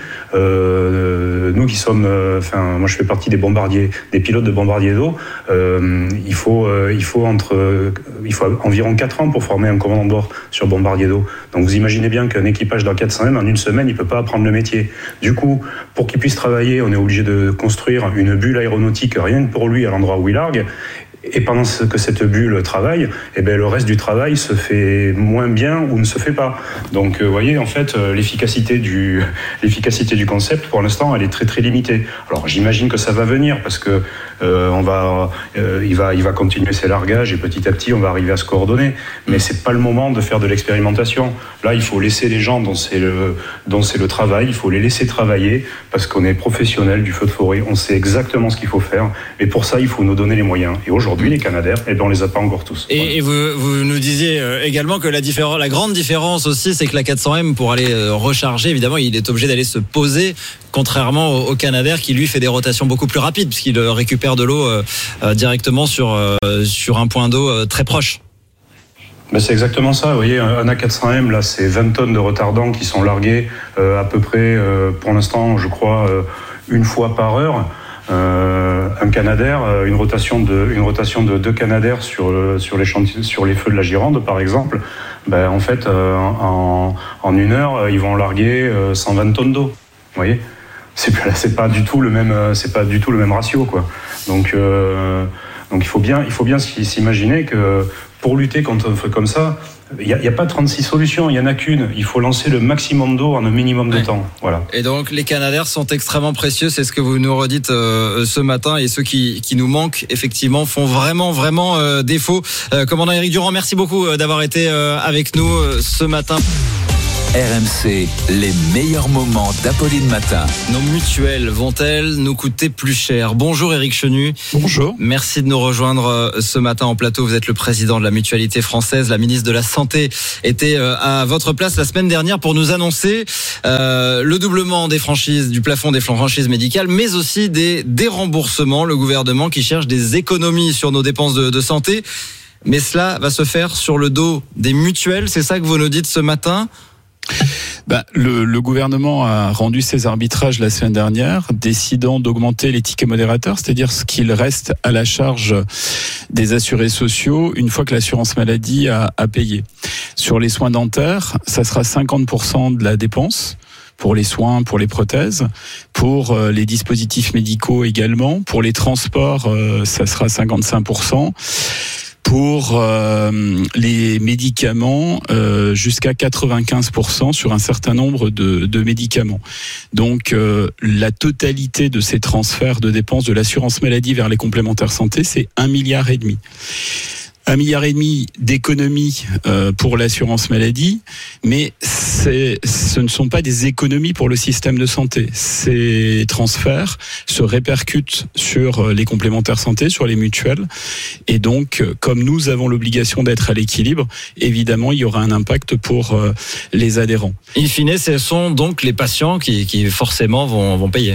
S12: Euh, nous qui sommes, euh, enfin moi je fais partie des bombardiers, des pilotes de bombardiers d'eau. Euh, il faut, euh, il faut entre, euh, il faut environ quatre ans pour former un commandant de bord sur bombardier d'eau. Donc vous imaginez bien qu'un équipage de la quatre cents M en une semaine, il peut pas apprendre le métier. Du coup, pour qu'il puisse travailler, on est obligé de construire une bulle aéronautique rien que pour lui à l'endroit où il largue. Et pendant que cette bulle travaille, eh ben, le reste du travail se fait moins bien ou ne se fait pas. Donc, vous voyez, en fait, l'efficacité du, l'efficacité du concept, pour l'instant, elle est très, très limitée. Alors, j'imagine que ça va venir parce que euh, on va, euh, il va, il va continuer ses largages et petit à petit, on va arriver à se coordonner. Mais c'est pas le moment de faire de l'expérimentation. Là, il faut laisser les gens dont c'est le, dont c'est le travail, il faut les laisser travailler parce qu'on est professionnel du feu de forêt. On sait exactement ce qu'il faut faire. Et pour ça, il faut nous donner les moyens. Et aujourd'hui, Aujourd'hui, les Canadair, eh ben on les a pas encore tous.
S6: Et, et vous, vous nous disiez également que la, différence, la grande différence aussi, c'est que la quatre cents M, pour aller recharger, évidemment, il est obligé d'aller se poser, contrairement au, au Canadair qui lui fait des rotations beaucoup plus rapides, puisqu'il récupère de l'eau euh, directement sur, euh, sur un point d'eau euh, très proche.
S12: Ben c'est exactement ça. Vous voyez, un A quatre cents M, là, c'est vingt tonnes de retardants qui sont largués euh, à peu près, euh, pour l'instant, je crois, euh, une fois par heure. Euh, un Canadair, une rotation de une rotation de deux Canadair sur le, sur les chantiers, sur les feux de la Gironde par exemple, ben en fait euh, en, en une heure ils vont larguer euh, cent vingt tonnes d'eau. Vous voyez, c'est c'est pas du tout le même c'est pas du tout le même ratio quoi. Donc euh, donc il faut bien il faut bien s'imaginer que pour lutter contre un feu comme ça, il n'y a, a pas trente-six solutions, il n'y en a qu'une. Il faut lancer le maximum d'eau en un minimum de ouais. temps. Voilà.
S6: Et donc les Canadair sont extrêmement précieux, c'est ce que vous nous redites euh, ce matin. Et ceux qui, qui nous manquent, effectivement, font vraiment, vraiment euh, défaut. Euh, commandant Éric Durand, merci beaucoup euh, d'avoir été euh, avec nous euh, ce matin.
S4: R M C, les meilleurs moments d'Apolline Matin.
S6: Nos mutuelles vont-elles nous coûter plus cher ? Bonjour Éric Chenu.
S8: Bonjour.
S6: Merci de nous rejoindre ce matin en plateau. Vous êtes le président de la Mutualité française. La ministre de la Santé était à votre place la semaine dernière pour nous annoncer euh, le doublement des franchises, du plafond des franchises médicales, mais aussi des déremboursements. Le gouvernement qui cherche des économies sur nos dépenses de, de santé. Mais cela va se faire sur le dos des mutuelles. C'est ça que vous nous dites ce matin ?
S13: Bah, le, le gouvernement a rendu ses arbitrages la semaine dernière, décidant d'augmenter les tickets modérateurs, c'est-à-dire ce qu'il reste à la charge des assurés sociaux une fois que l'assurance maladie a, a payé. Sur les soins dentaires, ça sera cinquante pour cent de la dépense. Pour les soins, pour les prothèses, pour les dispositifs médicaux également, pour les transports, ça sera cinquante-cinq pour cent. Pour euh, les médicaments, euh, jusqu'à quatre-vingt-quinze pour cent sur un certain nombre de, de médicaments. Donc euh, la totalité de ces transferts de dépenses de l'assurance maladie vers les complémentaires santé, c'est un milliard et demi. Un milliard et demi d'économies euh, pour l'assurance maladie, mais c'est, ce ne sont pas des économies pour le système de santé. Ces transferts se répercutent sur les complémentaires santé, sur les mutuelles, et donc, comme nous avons l'obligation d'être à l'équilibre, évidemment, il y aura un impact pour euh, les adhérents.
S6: In fine, ce sont donc les patients qui, qui forcément vont, vont payer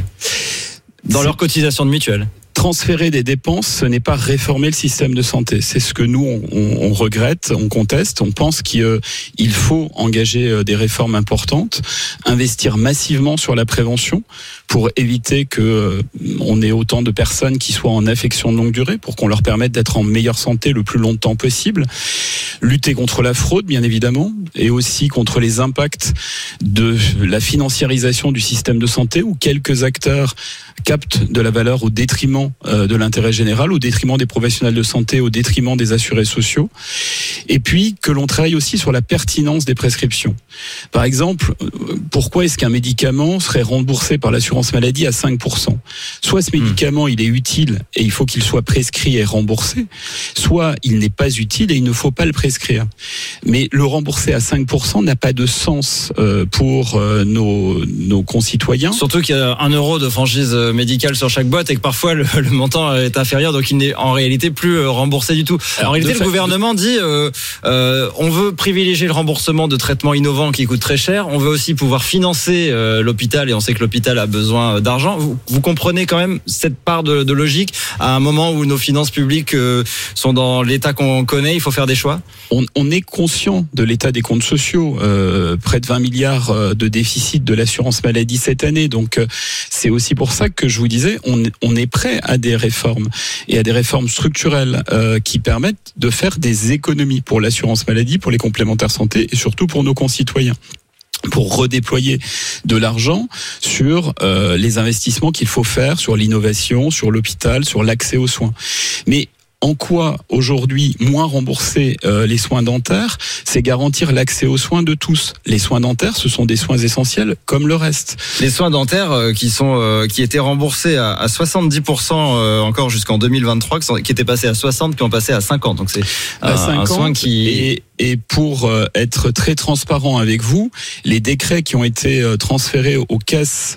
S6: dans leur cotisation de mutuelle.
S13: Transférer des dépenses, ce n'est pas réformer le système de santé. C'est ce que nous, on, on regrette, on conteste. On pense qu'il faut engager des réformes importantes, investir massivement sur la prévention pour éviter que on ait autant de personnes qui soient en affection de longue durée, pour qu'on leur permette d'être en meilleure santé le plus longtemps possible. Lutter contre la fraude, bien évidemment, et aussi contre les impacts de la financiarisation du système de santé, où quelques acteurs captent de la valeur au détriment de l'intérêt général, au détriment des professionnels de santé, au détriment des assurés sociaux. Et puis que l'on travaille aussi sur la pertinence des prescriptions. Par exemple, pourquoi est-ce qu'un médicament serait remboursé par l'assurance maladie à cinq pour cent ? Soit ce médicament, il est utile et il faut qu'il soit prescrit et remboursé, soit il n'est pas utile et il ne faut pas le prescrire. Mais le rembourser à cinq pour cent n'a pas de sens pour nos, nos concitoyens.
S6: Surtout qu'il y a un euro de franchise médicale sur chaque boîte et que parfois le, le montant est inférieur, donc il n'est en réalité plus remboursé du tout. Alors, en réalité, le gouvernement dit euh, euh, on veut privilégier le remboursement de traitements innovants qui coûtent très cher. On veut aussi pouvoir financer euh, l'hôpital, et on sait que l'hôpital a besoin d'argent. Vous, vous comprenez quand même cette part de, de logique à un moment où nos finances publiques euh, sont dans l'état qu'on connaît. Il faut faire des choix.
S13: On, on est conscient de l'état des comptes sociaux, euh, près de vingt milliards de déficit de l'assurance maladie cette année. Donc euh, c'est aussi pour ça que je vous disais, on, on est prêt à des réformes et à des réformes structurelles euh, qui permettent de faire des économies pour l'assurance maladie, pour les complémentaires santé et surtout pour nos concitoyens, pour redéployer de l'argent sur euh, les investissements qu'il faut faire sur l'innovation, sur l'hôpital, sur l'accès aux soins. Mais en quoi, aujourd'hui, moins rembourser euh, les soins dentaires, c'est garantir l'accès aux soins de tous. Les soins dentaires, ce sont des soins essentiels comme le reste.
S6: Les soins dentaires euh, qui sont euh, qui étaient remboursés à, à soixante-dix pour cent euh, encore jusqu'en deux mille vingt-trois, qui, sont, qui étaient passés à soixante, qui ont passé à cinquante. Donc c'est un, un soin qui...
S13: Et... Et pour être très transparent avec vous, les décrets qui ont été transférés aux caisses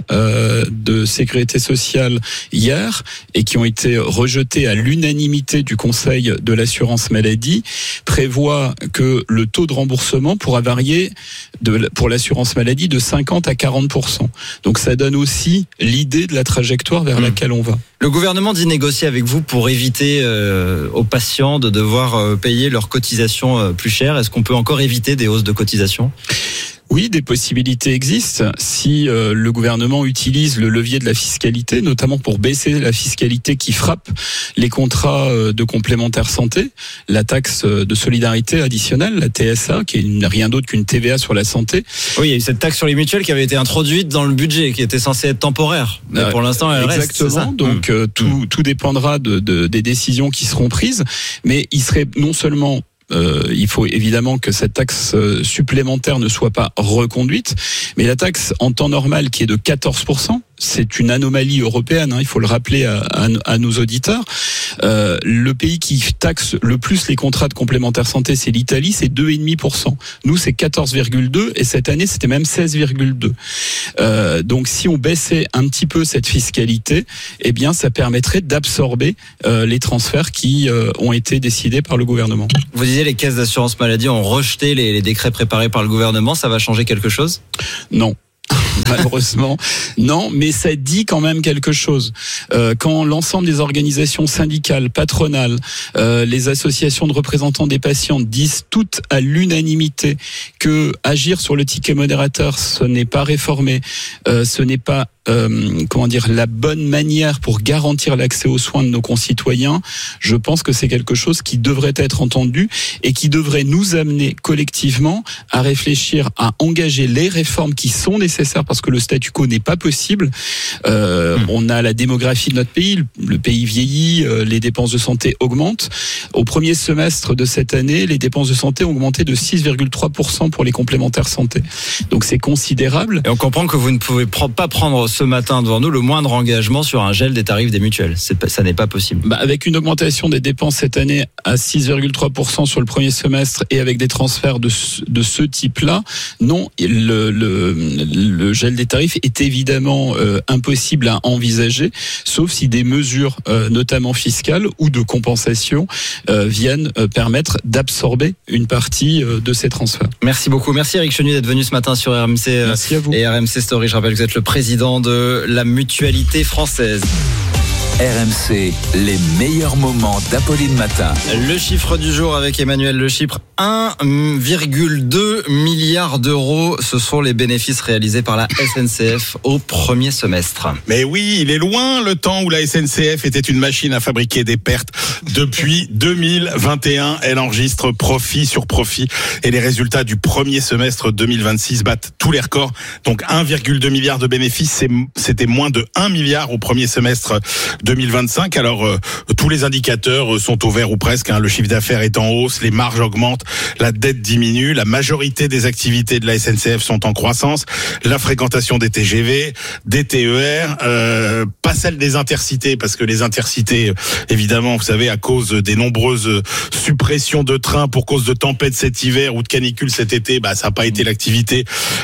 S13: de sécurité sociale hier et qui ont été rejetés à l'unanimité du Conseil de l'assurance maladie prévoient que le taux de remboursement pourra varier de, pour l'assurance maladie de cinquante à quarante pour cent. Donc ça donne aussi l'idée de la trajectoire vers mmh. laquelle on va.
S6: Le gouvernement dit négocier avec vous pour éviter euh, aux patients de devoir euh, payer leurs cotisations euh, plus chères. Est-ce qu'on peut encore éviter des hausses de cotisations ?
S13: Oui, des possibilités existent si euh, le gouvernement utilise le levier de la fiscalité, notamment pour baisser la fiscalité qui frappe les contrats euh, de complémentaire santé, la taxe de solidarité additionnelle, la T S A, qui est rien d'autre qu'une T V A sur la santé.
S6: Oui, il y a eu cette taxe sur les mutuelles qui avait été introduite dans le budget, qui était censée être temporaire, mais euh, pour l'instant elle
S13: exactement,
S6: reste. Exactement.
S13: Donc euh, tout, mmh. tout dépendra de, de, des décisions qui seront prises, mais il serait non seulement Euh, il faut évidemment que cette taxe supplémentaire ne soit pas reconduite, mais la taxe en temps normal qui est de quatorze pour cent, c'est une anomalie européenne, hein, il faut le rappeler à, à, à nos auditeurs. Euh, le pays qui taxe le plus les contrats de complémentaire santé, c'est l'Italie, c'est deux virgule cinq pour cent. Nous, c'est quatorze virgule deux et cette année, c'était même seize virgule deux. Euh, donc, si on baissait un petit peu cette fiscalité, eh bien, ça permettrait d'absorber euh, les transferts qui euh, ont été décidés par le gouvernement.
S6: Vous disiez les caisses d'assurance maladie ont rejeté les, les décrets préparés par le gouvernement. Ça va changer quelque chose ?
S13: Non. Malheureusement, non, mais ça dit quand même quelque chose. Euh, quand l'ensemble des organisations syndicales, patronales, euh, les associations de représentants des patients disent toutes à l'unanimité que agir sur le ticket modérateur, ce n'est pas réformé, euh, ce n'est pas Euh, comment dire, la bonne manière pour garantir l'accès aux soins de nos concitoyens, je pense que c'est quelque chose qui devrait être entendu et qui devrait nous amener collectivement à réfléchir à engager les réformes qui sont nécessaires parce que le statu quo n'est pas possible. Euh, mmh. On a la démographie de notre pays, le pays vieillit, euh, les dépenses de santé augmentent. Au premier semestre de cette année, les dépenses de santé ont augmenté de six virgule trois pour cent pour les complémentaires santé. Donc c'est considérable.
S6: Et on comprend que vous ne pouvez pas prendre ce matin devant nous le moindre engagement sur un gel des tarifs des mutuelles. C'est pas, ça n'est pas possible.
S13: Bah avec une augmentation des dépenses cette année à six virgule trois pour cent sur le premier semestre et avec des transferts de, de ce type-là, non, le, le, le gel des tarifs est évidemment euh, impossible à envisager, sauf si des mesures, euh, notamment fiscales ou de compensation, euh, viennent euh, permettre d'absorber une partie euh, de ces transferts.
S6: Merci beaucoup. Merci Eric Chenu d'être venu ce matin sur R M C euh,
S13: Merci à vous.
S6: Et R M C Story. Je rappelle que vous êtes le président de la mutualité française.
S4: R M C, les meilleurs moments d'Apolline Matin.
S6: Le chiffre du jour avec Emmanuel Le Chypre, un virgule deux milliard d'euros. Ce sont les bénéfices réalisés par la S N C F au premier semestre.
S8: Mais oui, il est loin le temps où la S N C F était une machine à fabriquer des pertes. Depuis deux mille vingt et un, elle enregistre profit sur profit. Et les résultats du premier semestre deux mille vingt-six battent tous les records. Donc un virgule deux milliard de bénéfices, c'était moins de un milliard au premier semestre deux mille vingt-cinq. Alors euh, tous les indicateurs sont au vert ou presque, hein. Le chiffre d'affaires est en hausse, les marges augmentent, la dette diminue, la majorité des activités de la S N C F sont en croissance, la fréquentation des T G V, des T E R, euh, pas celle des intercités, parce que les intercités, évidemment, vous savez, à cause des nombreuses suppressions de trains pour cause de tempêtes cet hiver ou de canicules cet été, bah ça n'a pas été l'activité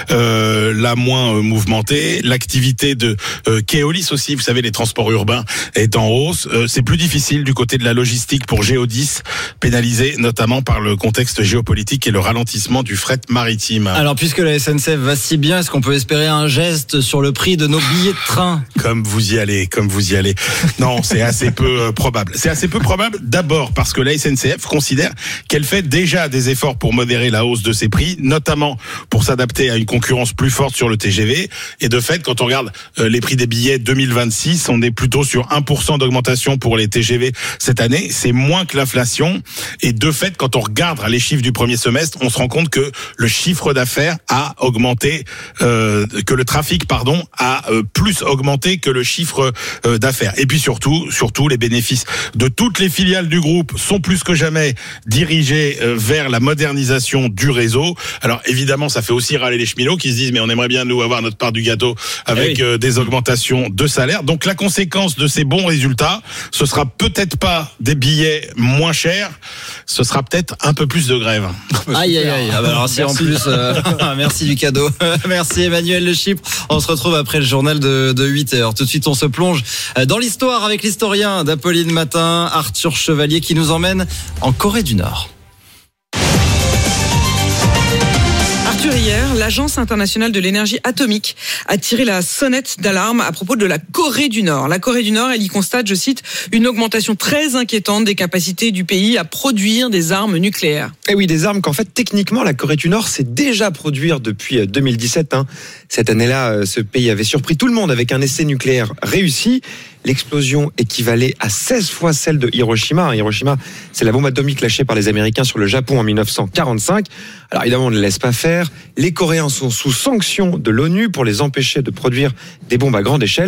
S8: euh, la moins euh, mouvementée. L'activité de euh, Keolis aussi, vous savez, les transports urbains, est en hausse. Euh, c'est plus difficile du côté de la logistique pour Géodis, pénalisé notamment par le contexte géopolitique et le ralentissement du fret maritime.
S6: Alors, puisque la S N C F va si bien, est-ce qu'on peut espérer un geste sur le prix de nos billets de train ?
S8: Comme vous y allez, comme vous y allez. Non, c'est assez peu euh, probable. C'est assez peu probable d'abord parce que la S N C F considère qu'elle fait déjà des efforts pour modérer la hausse de ses prix, notamment pour s'adapter à une concurrence plus forte sur le T G V. Et de fait, quand on regarde euh, les prix des billets deux mille vingt-six, on est plutôt sur un pour cent d'augmentation pour les T G V cette année. C'est moins que l'inflation. Et de fait, quand on regarde les chiffres du premier semestre, on se rend compte que le chiffre d'affaires a augmenté, euh, que le trafic, pardon, a euh, plus augmenté que le chiffre euh, d'affaires. Et puis surtout, surtout, les bénéfices de toutes les filiales du groupe sont plus que jamais dirigés euh, vers la modernisation du réseau. Alors évidemment, ça fait aussi râler les cheminots qui se disent mais on aimerait bien nous avoir notre part du gâteau avec oui. euh, des augmentations de salaire. Donc la conséquence de ces bons résultats, ce sera peut-être pas des billets moins chers, ce sera peut-être un peu plus de grève.
S6: Aïe aïe aïe. Ah bah alors si en plus, euh, merci du cadeau. Merci Emmanuel Le Chypre. On se retrouve après le journal de, de huit heures. Tout de suite, on se plonge dans l'histoire avec l'historien d'Apolline Matin, Arthur Chevalier, qui nous emmène en Corée du Nord.
S14: Hier, l'Agence internationale de l'énergie atomique a tiré la sonnette d'alarme à propos de la Corée du Nord. La Corée du Nord, elle y constate, je cite, une augmentation très inquiétante des capacités du pays à produire des armes nucléaires.
S15: Et oui, des armes qu'en fait, techniquement, la Corée du Nord sait déjà produire depuis deux mille dix-sept. Hein. Cette année-là, ce pays avait surpris tout le monde avec un essai nucléaire réussi. L'explosion équivalait à seize fois celle de Hiroshima. Hiroshima, c'est la bombe atomique lâchée par les Américains sur le Japon en dix-neuf cent quarante-cinq. Alors évidemment, on ne les laisse pas faire. Les Coréens sont sous sanction de l'ONU pour les empêcher de produire des bombes à grande échelle.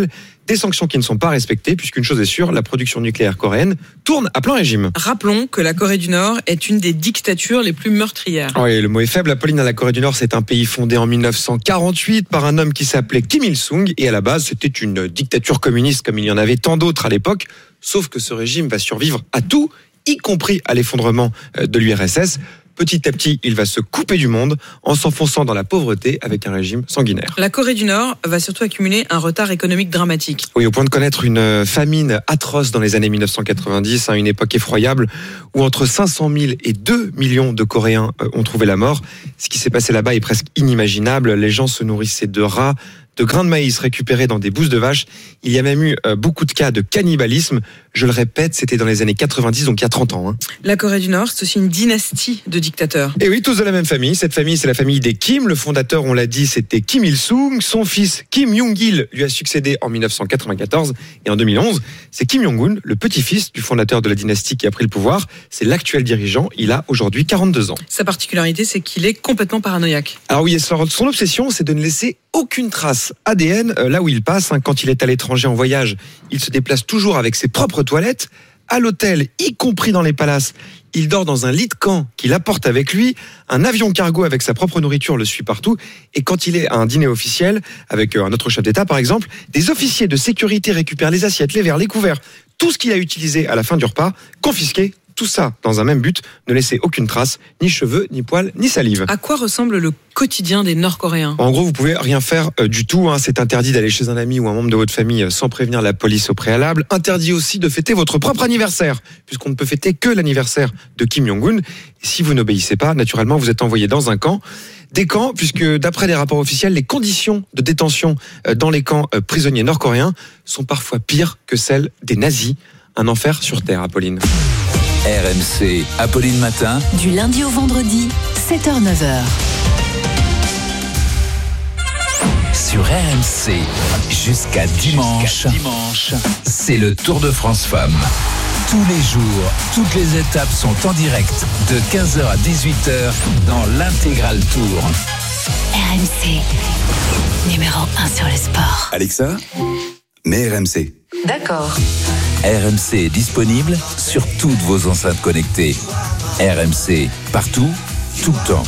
S15: Des sanctions qui ne sont pas respectées, puisqu'une chose est sûre, la production nucléaire coréenne tourne à plein régime.
S14: Rappelons que la Corée du Nord est une des dictatures les plus meurtrières.
S15: Oui, le mot est faible. Apolline, la Corée du Nord, c'est un pays fondé en mille neuf cent quarante-huit par un homme qui s'appelait Kim Il-sung, et à la base, c'était une dictature communiste comme il y en avait tant d'autres à l'époque, sauf que ce régime va survivre à tout, y compris à l'effondrement de l'U R S S. Petit à petit, il va se couper du monde en s'enfonçant dans la pauvreté avec un régime sanguinaire.
S14: La Corée du Nord va surtout accumuler un retard économique dramatique.
S15: Oui, au point de connaître une famine atroce dans les années mille neuf cent quatre-vingt-dix, hein, une époque effroyable où entre cinq cent mille et deux millions de Coréens ont trouvé la mort. Ce qui s'est passé là-bas est presque inimaginable. Les gens se nourrissaient de rats, de grains de maïs récupérés dans des bousses de vache. Il y a même eu euh, beaucoup de cas de cannibalisme. Je le répète, c'était dans les années quatre-vingt-dix, donc il y a trente ans. Hein.
S14: La Corée du Nord, c'est aussi une dynastie de dictateurs.
S15: Et oui, tous de la même famille. Cette famille, c'est la famille des Kim. Le fondateur, on l'a dit, c'était Kim Il-sung. Son fils, Kim Jong-il, lui a succédé en mille neuf cent quatre-vingt-quatorze. Et en deux mille onze, c'est Kim Jong-un, le petit-fils du fondateur de la dynastie qui a pris le pouvoir. C'est l'actuel dirigeant. Il a aujourd'hui quarante-deux ans.
S14: Sa particularité, c'est qu'il est complètement paranoïaque.
S15: Alors oui, son obsession, c'est de ne laisser aucune trace A D N là où il passe. Quand il est à l'étranger en voyage, il se déplace toujours avec ses propres toilettes. À l'hôtel, y compris dans les palaces, il dort dans un lit de camp qu'il apporte avec lui. Un avion cargo avec sa propre nourriture le suit partout. Et quand il est à un dîner officiel, avec un autre chef d'État par exemple, des officiers de sécurité récupèrent les assiettes, les verres, les couverts, tout ce qu'il a utilisé à la fin du repas, confisqué. Tout ça dans un même but, ne laisser aucune trace, ni cheveux, ni poils, ni salive.
S14: À quoi ressemble le quotidien des Nord-Coréens ?
S15: En gros, vous pouvez rien faire euh, du tout. Hein. C'est interdit d'aller chez un ami ou un membre de votre famille euh, sans prévenir la police au préalable. Interdit aussi de fêter votre propre anniversaire, puisqu'on ne peut fêter que l'anniversaire de Kim Jong-un. Et si vous n'obéissez pas, naturellement, vous êtes envoyé dans un camp. Des camps, puisque d'après les rapports officiels, les conditions de détention euh, dans les camps euh, prisonniers nord-coréens sont parfois pires que celles des nazis. Un enfer sur Terre, Apolline.
S4: R M C, Apolline Matin.
S5: Du lundi au vendredi, sept heures neuf heures.
S4: Sur R M C, jusqu'à dimanche, dimanche, c'est le Tour de France Femmes. Tous les jours, toutes les étapes sont en direct de quinze heures à dix-huit heures dans l'intégral Tour.
S5: R M C, numéro un sur le sport.
S16: Alexa, mets R M C.
S5: D'accord.
S4: R M C est disponible sur toutes vos enceintes connectées. R M C, partout, tout le temps.